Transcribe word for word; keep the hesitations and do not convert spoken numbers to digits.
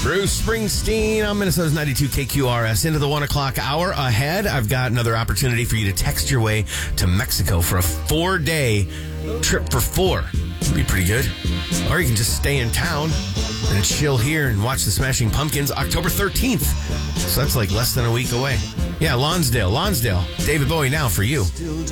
Bruce Springsteen on Minnesota's ninety-two K Q R S. Into the one o'clock hour ahead, I've got another opportunity for you to text your way to Mexico for a four-day trip for four. It'd be pretty good. Or you can just stay in town and chill here and watch the Smashing Pumpkins October thirteenth. So that's like less than a week away. Yeah, Lonsdale, Lonsdale. David Bowie now for you.